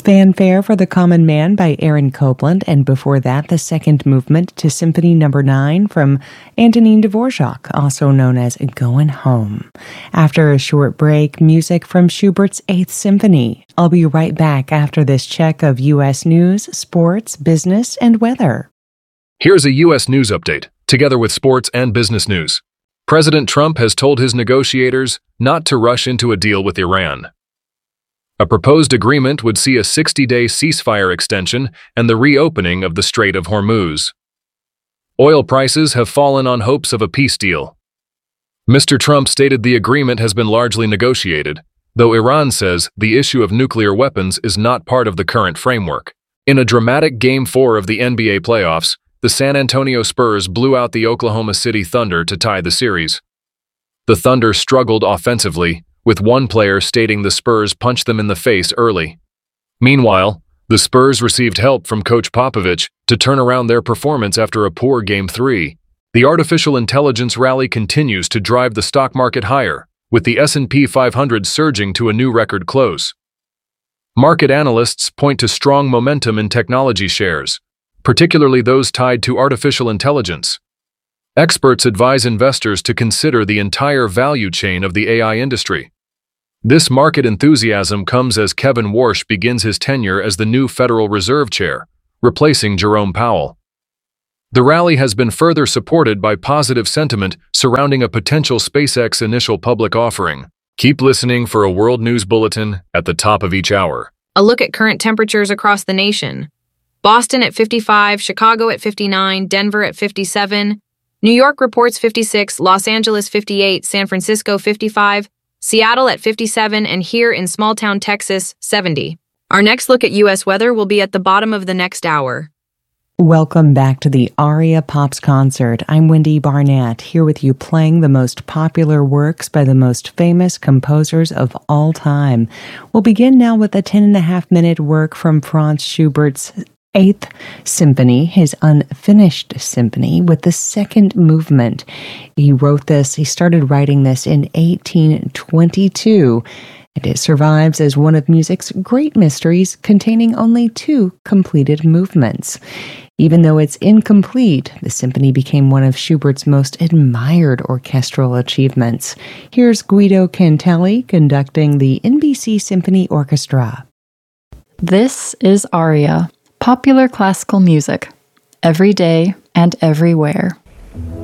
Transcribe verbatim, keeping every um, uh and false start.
Fanfare for the Common Man by Aaron Copland, and before that, the second movement to Symphony Number nine from Antonin Dvorak, also known as Goin' Home. After a short break, music from Schubert's Eighth Symphony. I'll be right back after this check of U S news, sports, business, and weather. Here's a U S news update, together with sports and business news. President Trump has told his negotiators not to rush into a deal with Iran. A proposed agreement would see a sixty-day ceasefire extension and the reopening of the Strait of Hormuz. Oil prices have fallen on hopes of a peace deal. Mister Trump stated the agreement has been largely negotiated, though Iran says the issue of nuclear weapons is not part of the current framework. In a dramatic Game four of the N B A playoffs, the San Antonio Spurs blew out the Oklahoma City Thunder to tie the series. The Thunder struggled offensively, with one player stating the Spurs punched them in the face early. Meanwhile, the Spurs received help from Coach Popovich to turn around their performance after a poor Game three. The artificial intelligence rally continues to drive the stock market higher, with the S and P five hundred surging to a new record close. Market analysts point to strong momentum in technology shares, particularly those tied to artificial intelligence. Experts advise investors to consider the entire value chain of the A I industry. This market enthusiasm comes as Kevin Warsh begins his tenure as the new Federal Reserve Chair, replacing Jerome Powell. The rally has been further supported by positive sentiment surrounding a potential SpaceX initial public offering. Keep listening for a World News Bulletin at the top of each hour. A look at current temperatures across the nation. Boston at fifty-five, Chicago at fifty-nine, Denver at fifty-seven, New York reports fifty-six, Los Angeles fifty-eight, San Francisco fifty-five, Seattle at fifty-seven, and here in small-town Texas, seventy. Our next look at U S weather will be at the bottom of the next hour. Welcome back to the Aria Pops Concert. I'm Wendy Barnett, here with you playing the most popular works by the most famous composers of all time. We'll begin now with a ten and a half minute work from Franz Schubert's Eighth Symphony, his unfinished symphony, with the second movement. He wrote this, he started writing this in eighteen twenty-two, and it survives as one of music's great mysteries, containing only two completed movements. Even though it's incomplete, the symphony became one of Schubert's most admired orchestral achievements. Here's Guido Cantelli conducting the N B C Symphony Orchestra. This is Aria. Popular classical music, every day and everywhere.